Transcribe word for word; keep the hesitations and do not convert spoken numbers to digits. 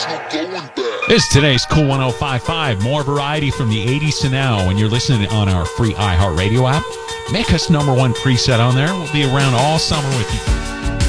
It's today's Cool one oh five point five. More variety from the eighties to now. When you're listening on our free iHeartRadio app, make us number one preset on there. We'll be around all summer with you.